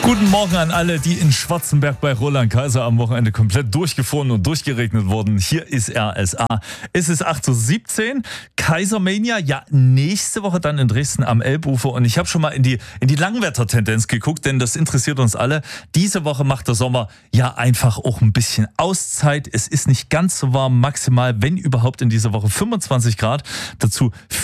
Guten Morgen an alle, die in Schwarzenberg bei Roland Kaiser am Wochenende komplett durchgefroren und durchgeregnet wurden. Hier ist RSA. Es ist 8:17 Uhr. Kaisermania, ja, nächste Woche dann in Dresden am Elbufer. Und ich habe schon mal in die Langwettertendenz geguckt, denn das interessiert uns alle. Diese Woche macht der Sommer ja einfach auch ein bisschen Auszeit. Es ist nicht ganz so warm, maximal, wenn überhaupt, in dieser Woche 25 Grad. Dazu